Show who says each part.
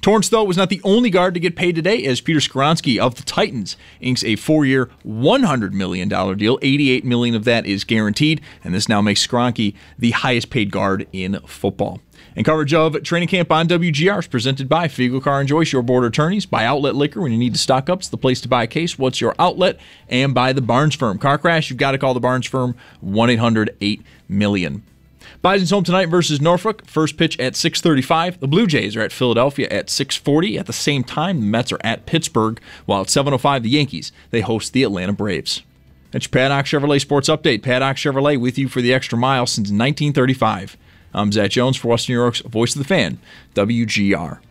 Speaker 1: Torrance, though, was not the only guard to get paid today, as Peter Skoronski of the Titans inks a 4-year, $100 million deal. $88 million of that is guaranteed, and this now makes Skoronski the highest paid guard in football. And coverage of training camp on WGR is presented by Fiegel Car and Joyce, your board attorneys, by Outlet Liquor. When you need to stock up, it's the place to buy a case. What's your outlet? And by the Barnes Firm. Car crash, you've got to call the Barnes Firm, 1-800-8-MILLION. Bison's home tonight versus Norfolk. First pitch at 6:35. The Blue Jays are at Philadelphia at 6:40. At the same time, the Mets are at Pittsburgh, while at 7:05, the Yankees, they host the Atlanta Braves. That's your Paddock Chevrolet Sports Update. Paddock Chevrolet with you for the extra mile since 1935. I'm Zach Jones for Western New York's Voice of the Fan, WGR.